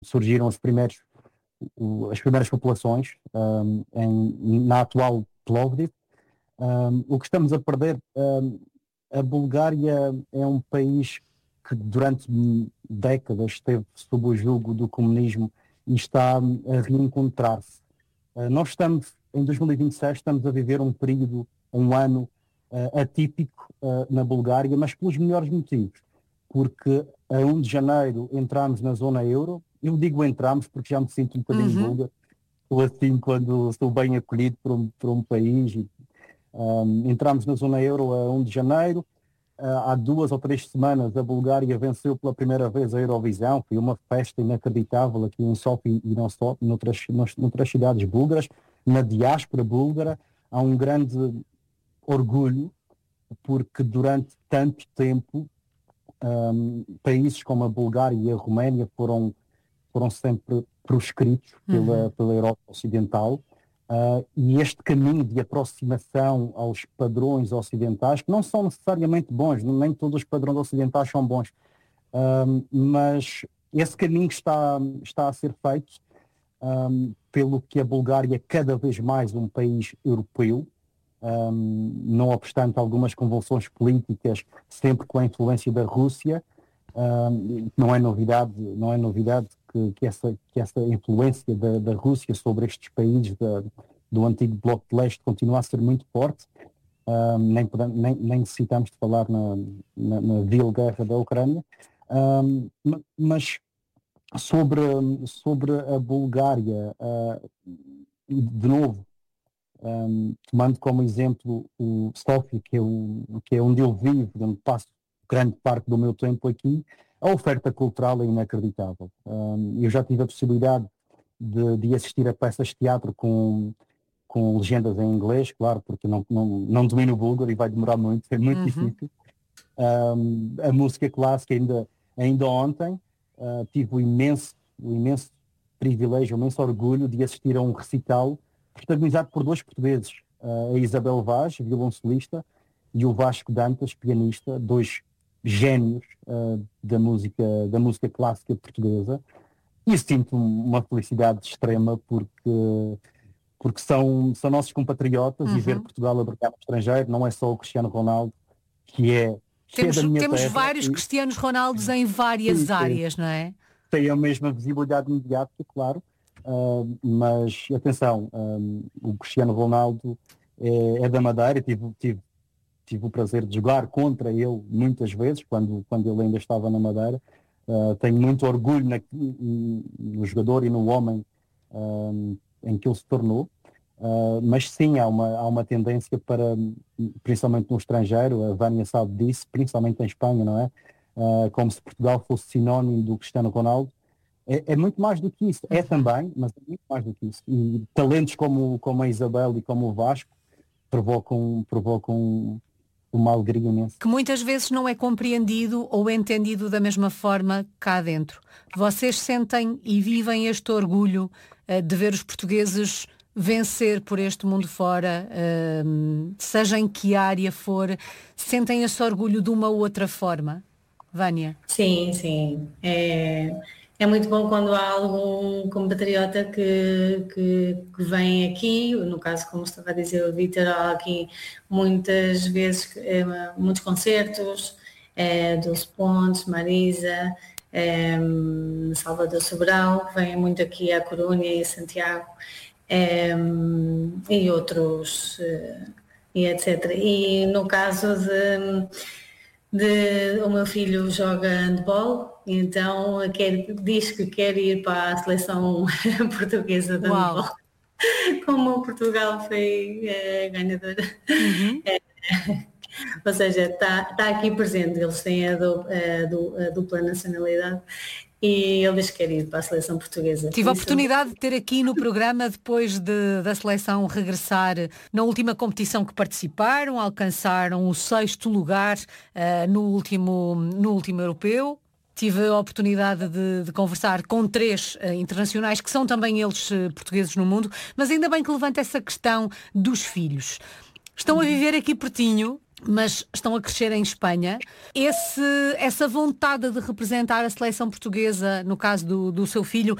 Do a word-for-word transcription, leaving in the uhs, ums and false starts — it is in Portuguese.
surgiram os primeiros, o, as primeiras populações um, em, na atual Plovdiv. Um, o que estamos a perder, um, a Bulgária é um país que durante décadas esteve sob o jugo do comunismo e está a reencontrar-se. Uh, nós estamos, em dois mil e vinte e seis, estamos a viver um período, um ano uh, atípico uh, na Bulgária, mas pelos melhores motivos. Porque a primeiro de janeiro entramos na zona euro. Eu digo entramos porque já me sinto um bocadinho Uhum. búlgaro. Estou assim quando estou bem acolhido por um, por um país. E, um, entramos na zona euro a primeiro de janeiro. Uh, há duas ou três semanas a Bulgária venceu pela primeira vez a Eurovisão. Foi uma festa inacreditável aqui em Sofia e não só, noutras, noutras cidades búlgaras. Na diáspora búlgara há um grande orgulho porque durante tanto tempo um, países como a Bulgária e a Roménia foram, foram sempre proscritos pela, Uhum. pela Europa Ocidental. Uh, e este caminho de aproximação aos padrões ocidentais, que não são necessariamente bons, nem todos os padrões ocidentais são bons, uh, mas esse caminho está, está a ser feito, um, pelo que a Bulgária é cada vez mais um país europeu, um, não obstante algumas convulsões políticas, sempre com a influência da Rússia. Um, não é novidade, não é novidade que, que, essa, que essa influência da, da Rússia sobre estes países da, do antigo Bloco de Leste continua a ser muito forte. Um, nem, nem, nem necessitamos de falar na, na, na vil guerra da Ucrânia. Um, mas sobre, sobre a Bulgária, uh, de novo, um, tomando como exemplo o Sofia, que é, o, que é onde eu vivo, onde passo grande parte do meu tempo aqui, a oferta cultural é inacreditável. Um, eu já tive a possibilidade de, de assistir a peças de teatro com, com legendas em inglês, claro, porque não, não, não domino o búlgaro e vai demorar muito, é muito Uhum. difícil. Um, a música clássica, ainda, ainda ontem, uh, tive o imenso, o imenso privilégio, o imenso orgulho de assistir a um recital protagonizado por dois portugueses, uh, a Isabel Vaz, violoncelista, e o Vasco Dantas, pianista, dois génios uh, da, música, da música clássica portuguesa. E sinto uma felicidade extrema porque, porque são, são nossos compatriotas. Uhum. E ver Portugal a brilhar no estrangeiro não é só o Cristiano Ronaldo, que é, que é Temos, da minha temos terra. vários E, Cristianos Ronaldos em várias sim, sim, áreas, não é? tem a mesma visibilidade mediática, claro, uh, mas atenção, um, o Cristiano Ronaldo é, é da Madeira. Tive, tive, tive o prazer de jogar contra ele muitas vezes, quando, quando ele ainda estava na Madeira. Uh, tenho muito orgulho na, no jogador e no homem um, em que ele se tornou. Uh, mas sim, há uma, há uma tendência para, principalmente no estrangeiro, a Vânia sabe disso, principalmente em Espanha, não é? Uh, como se Portugal fosse sinónimo do Cristiano Ronaldo. É, é muito mais do que isso, é Uhum. também, mas é muito mais do que isso. E talentos como, como a Isabel e como o Vasco provocam, provocam uma alegria imensa. Que muitas vezes não é compreendido ou entendido da mesma forma cá dentro. Vocês sentem e vivem este orgulho uh, de ver os portugueses vencer por este mundo fora, uh, seja em que área for, sentem esse orgulho de uma outra forma? Vânia? Sim, sim. É, é muito bom quando há algum compatriota que, que, que vem aqui, no caso, como estava a dizer o Vítor, há aqui muitas vezes, é, muitos concertos, é, Dulce Pontes, Marisa, é, Salvador Sobral, vêm muito aqui a Corunha e a Santiago, é, e outros, e etcétera. E no caso de... De, o meu filho joga handball, então quer, diz que quer ir para a seleção portuguesa de Uau. handball. Como Portugal foi é, ganhadora. Uhum. É, ou seja, está tá aqui presente, eles têm a, do, a, do, a dupla nacionalidade e ele diz que quer ir para a seleção portuguesa. Tive a oportunidade de ter aqui no programa, depois de, da seleção regressar na última competição que participaram, alcançaram o sexto lugar uh, no, último, no último europeu. Tive a oportunidade de, de conversar com três uh, internacionais que são também eles uh, portugueses no mundo, mas ainda bem que levanta essa questão dos filhos. Estão a viver aqui pertinho, mas estão a crescer em Espanha. Esse, essa vontade de representar a seleção portuguesa, no caso do, do seu filho,